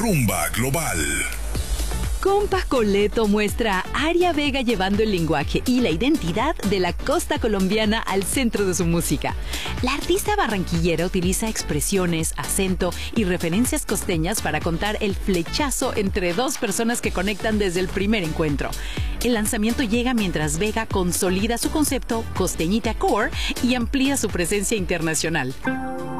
Rumba Global. Compa Coleto muestra a Aria Vega llevando el lenguaje y la identidad de la costa colombiana al centro de su música. La artista barranquillera utiliza expresiones, acento y referencias costeñas para contar el flechazo entre dos personas que conectan desde el primer encuentro. El lanzamiento llega mientras Vega consolida su concepto Costeñita Core y amplía su presencia internacional.